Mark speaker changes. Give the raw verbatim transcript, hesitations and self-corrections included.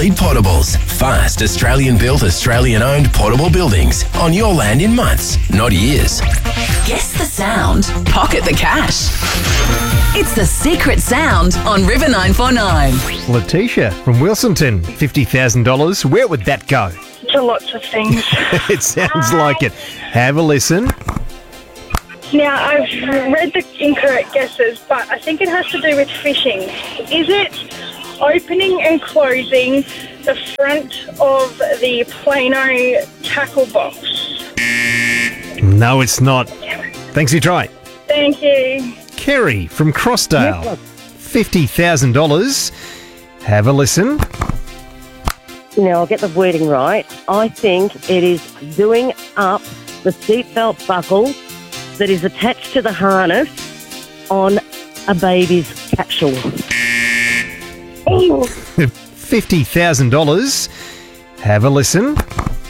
Speaker 1: Elite Portables. Fast, Australian-built, Australian-owned portable buildings on your land in months, not years.
Speaker 2: Guess the sound. Pocket the cash. It's the secret sound on River nine four nine.
Speaker 3: Letitia from Wilsonton, fifty thousand dollars. Where would that go?
Speaker 4: To lots of things.
Speaker 3: It sounds like it. Have a listen.
Speaker 4: Now, I've read the incorrect guesses, but I think it has to do with fishing. Is it opening and closing the front of the Plano tackle box?
Speaker 3: No, it's not. Thanks for your try.
Speaker 4: Thank you.
Speaker 3: Kerry from Crossdale, fifty thousand dollars. Have a listen.
Speaker 5: Now, I'll get the wording right. I think it is doing up the seatbelt buckle that is attached to the harness on a baby's capsule.
Speaker 3: fifty thousand dollars. Have a listen.